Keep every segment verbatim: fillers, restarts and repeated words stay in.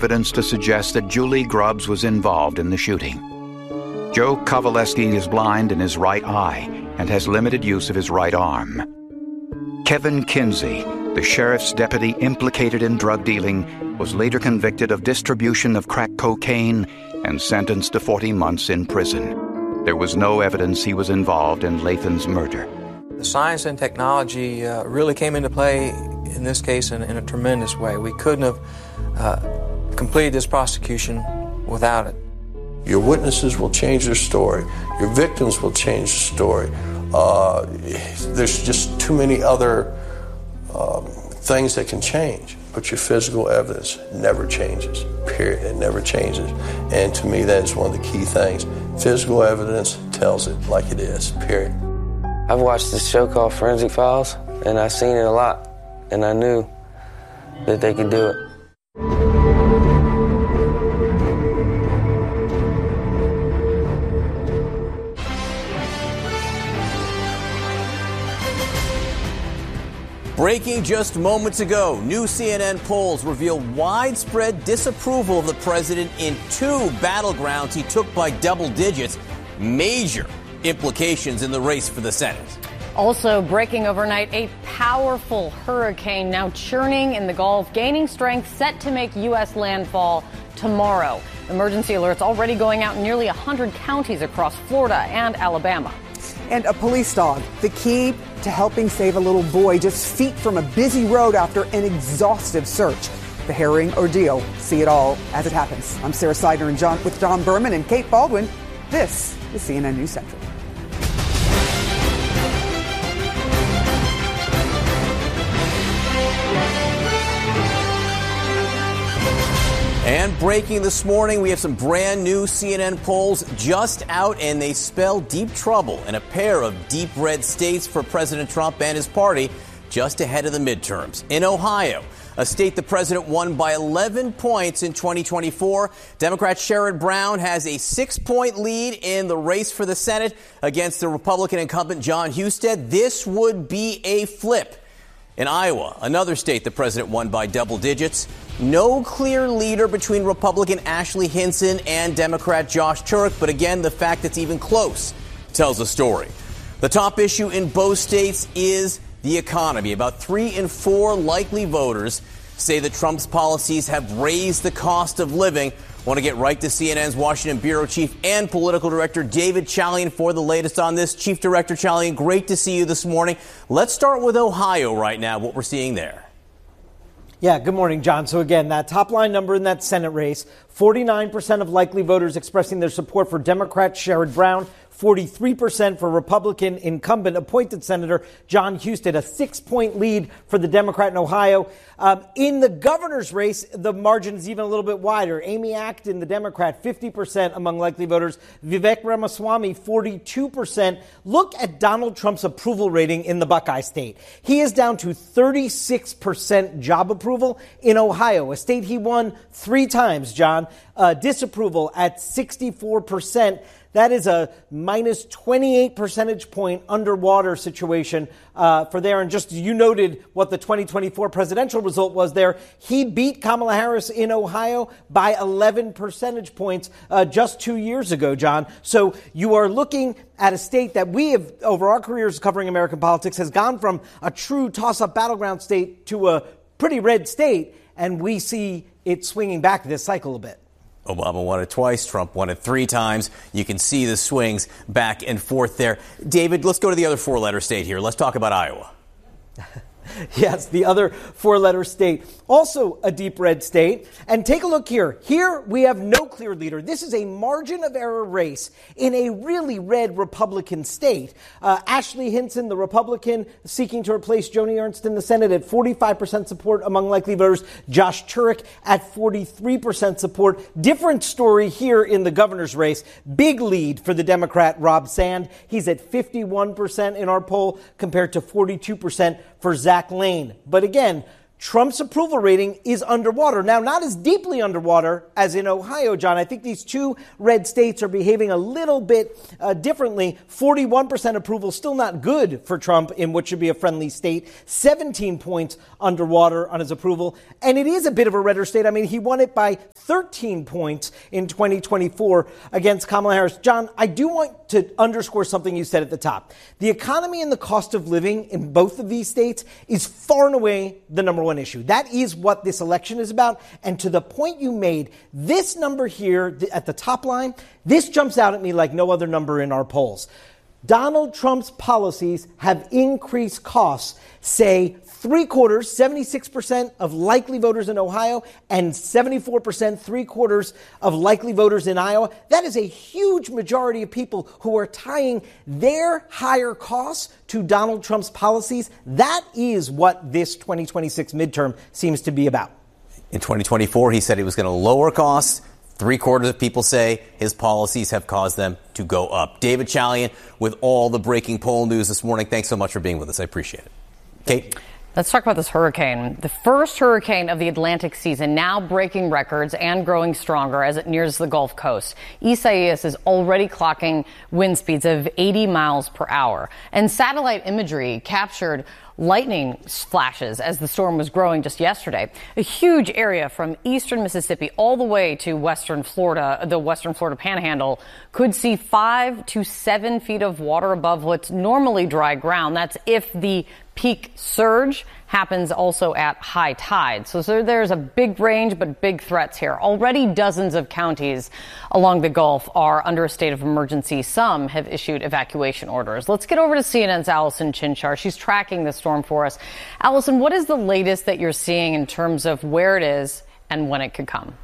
evidence to suggest that Julie Grubbs was involved in the shooting. Joe Kovaleski is blind in his right eye and has limited use of his right arm. Kevin Kinsey, the sheriff's deputy implicated in drug dealing, was later convicted of distribution of crack cocaine and sentenced to forty months in prison. There was no evidence he was involved in Lathan's murder. The science and technology uh, really came into play in this case in, in a tremendous way. We couldn't have uh, completed this prosecution without it. Your witnesses will change their story. Your victims will change the story. Uh, there's just too many other um, things that can change, but your physical evidence never changes, period. It never changes. And to me, that is one of the key things. Physical evidence tells it like it is, period. I've watched this show called Forensic Files, and I've seen it a lot, and I knew that they could do it. Breaking just moments ago, new C N N polls reveal widespread disapproval of the president in two battlegrounds he took by double digits. Major implications in the race for the Senate. Also breaking overnight, a powerful hurricane now churning in the Gulf, gaining strength, set to make U S landfall tomorrow. Emergency alerts already going out in nearly one hundred counties across Florida and Alabama. And a police dog, the key to helping save a little boy just feet from a busy road after an exhaustive search. The harrowing ordeal. See it all as it happens. I'm Sarah Sider and John with John Berman and Kate Baldwin. This is C N N News Central. And breaking this morning, we have some brand new C N N polls just out, and they spell deep trouble in a pair of deep red states for President Trump and his party just ahead of the midterms. In Ohio, a state the president won by eleven points in twenty twenty-four, Democrat Sherrod Brown has a six-point lead in the race for the Senate against the Republican incumbent Jon Husted. This would be a flip. In Iowa, another state the president won by double digits, no clear leader between Republican Ashley Hinson and Democrat Josh Turek, but again, the fact that it's even close tells a story. The top issue in both states is the economy. About three in four likely voters say that Trump's policies have raised the cost of living. Want to get right to C N N's Washington bureau chief and political director David Chalian for the latest on this. Chief Director Chalian, great to see you this morning. Let's start with Ohio right now, what we're seeing there. Yeah, good morning, John. So again, that top line number in that Senate race, forty-nine percent of likely voters expressing their support for Democrat Sherrod Brown, forty-three percent for Republican incumbent appointed Senator Jon Husted, a six-point lead for the Democrat in Ohio. Um, in the governor's race, the margin is even a little bit wider. Amy Acton, the Democrat, fifty percent among likely voters. Vivek Ramaswamy, forty-two percent. Look at Donald Trump's approval rating in the Buckeye State. He is down to thirty-six percent job approval in Ohio, a state he won three times, John. Uh, disapproval at sixty-four percent. That is a minus twenty-eight percentage point underwater situation uh, for there. And just you noted what the twenty twenty-four presidential result was there. He beat Kamala Harris in Ohio by eleven percentage points uh, just two years ago, John. So you are looking at a state that we have, over our careers covering American politics, has gone from a true toss-up battleground state to a pretty red state. And we see it swinging back this cycle a bit. Obama won it twice. Trump won it three times. You can see the swings back and forth there. David, let's go to the other four-letter state here. Let's talk about Iowa. Yes, the other four-letter state, also a deep red state. And take a look here. Here we have no clear leader. This is a margin of error race in a really red Republican state. Uh, Ashley Hinson, the Republican, seeking to replace Joni Ernst in the Senate at forty-five percent support among likely voters. Josh Turek at forty-three percent support. Different story here in the governor's race. Big lead for the Democrat Rob Sand. He's at fifty-one percent in our poll compared to forty-two percent for Zach Lane. But again, Trump's approval rating is underwater. Now, not as deeply underwater as in Ohio, John. I think these two red states are behaving a little bit uh, differently. forty-one percent approval, still not good for Trump in what should be a friendly state. seventeen points underwater on his approval. And it is a bit of a redder state. I mean, he won it by thirteen points in twenty twenty-four against Kamala Harris. John, I do want to underscore something you said at the top. The economy and the cost of living in both of these states is far and away the number one issue. That is what this election is about. And to the point you made, this number here th- at the top line, this jumps out at me like no other number in our polls. Donald Trump's policies have increased costs, say three quarters, seventy-six percent of likely voters in Ohio and seventy-four percent, three quarters of likely voters in Iowa. That is a huge majority of people who are tying their higher costs to Donald Trump's policies. That is what this twenty twenty-six midterm seems to be about. In twenty twenty-four, he said he was going to lower costs. Three quarters of people say his policies have caused them to go up. David Chalian with all the breaking poll news this morning. Thanks so much for being with us. I appreciate it. Kate? Let's talk about this hurricane. The first hurricane of the Atlantic season, now breaking records and growing stronger as it nears the Gulf Coast. Isaias is already clocking wind speeds of eighty miles per hour. And satellite imagery captured lightning flashes as the storm was growing just yesterday. A huge area from eastern Mississippi all the way to western Florida, the western Florida panhandle, could see five to seven feet of water above what's normally dry ground. That's if the peak surge happens also at high tide. So, so there's a big range, but big threats here. Already dozens of counties along the Gulf are under a state of emergency. Some have issued evacuation orders. Let's get over to C N N's Allison Chinchar. She's tracking the storm for us. Allison, what is the latest that you're seeing in terms of where it is and when it could come?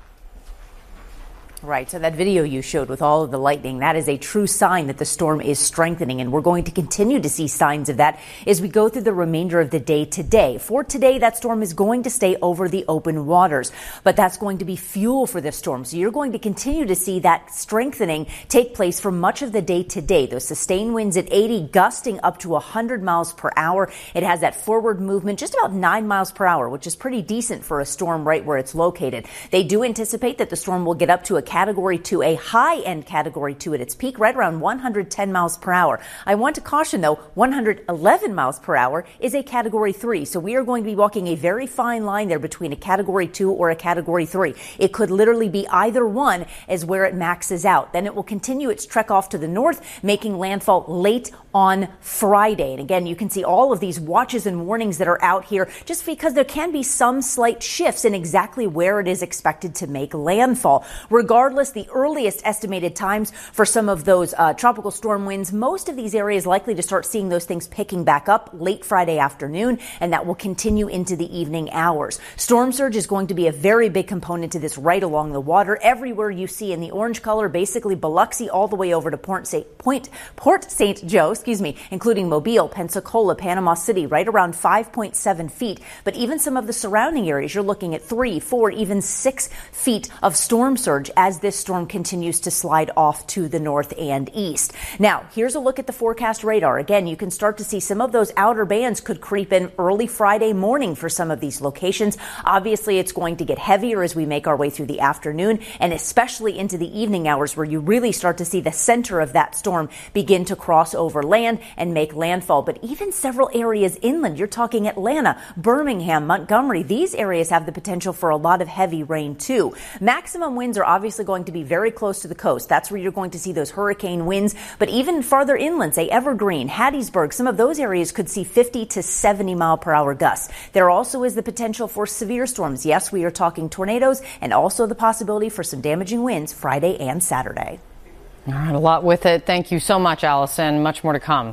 Right. So that video you showed with all of the lightning, that is a true sign that the storm is strengthening. And we're going to continue to see signs of that as we go through the remainder of the day today. For today, that storm is going to stay over the open waters, but that's going to be fuel for this storm. So you're going to continue to see that strengthening take place for much of the day today. Those sustained winds at eighty, gusting up to one hundred miles per hour. It has that forward movement just about nine miles per hour, which is pretty decent for a storm right where it's located. They do anticipate that the storm will get up to a Category two, a high-end Category two at its peak, right around one hundred ten miles per hour. I want to caution, though, one hundred eleven miles per hour is a Category three. So we are going to be walking a very fine line there between a Category two or a Category three. It could literally be either one as where it maxes out. Then it will continue its trek off to the north, making landfall late on Friday. And again, you can see all of these watches and warnings that are out here just because there can be some slight shifts in exactly where it is expected to make landfall. Regardless, the earliest estimated times for some of those uh, tropical storm winds, most of these areas likely to start seeing those things picking back up late Friday afternoon, and that will continue into the evening hours. Storm surge is going to be a very big component to this right along the water. Everywhere you see in the orange color, basically Biloxi all the way over to Port Saint Point, Port Saint Joe, excuse me, including Mobile, Pensacola, Panama City, right around five point seven feet. But even some of the surrounding areas, you're looking at three, four, even six feet of storm surge as this storm continues to slide off to the north and east. Now, here's a look at the forecast radar. Again, you can start to see some of those outer bands could creep in early Friday morning for some of these locations. Obviously, it's going to get heavier as we make our way through the afternoon and especially into the evening hours where you really start to see the center of that storm begin to cross over land and make landfall. But even several areas inland, you're talking Atlanta, Birmingham, Montgomery, these areas have the potential for a lot of heavy rain too. Maximum winds are obviously going to be very close to the coast. That's where you're going to see those hurricane winds. But even farther inland, say Evergreen, Hattiesburg, some of those areas could see fifty to seventy mile per hour gusts. There also is the potential for severe storms. Yes, we are talking tornadoes and also the possibility for some damaging winds Friday and Saturday. All right, a lot with it. Thank you so much, Allison. Much more to come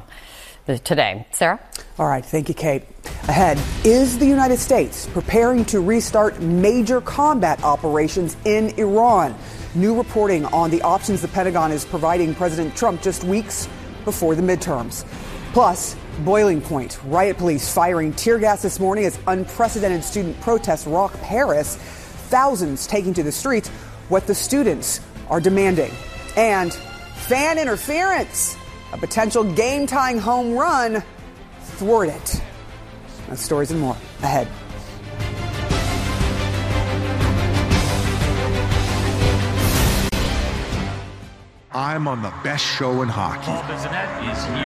today. Sarah? All right. Thank you, Kate. Ahead, is the United States preparing to restart major combat operations in Iran? New reporting on the options the Pentagon is providing President Trump just weeks before the midterms. Plus, boiling point. Riot police firing tear gas this morning as unprecedented student protests rock Paris. Thousands taking to the streets. What the students are demanding. And fan interference. A potential game-tying home run thwarted. Those stories and more ahead. I'm on the best show in hockey. Paul Bissonnette is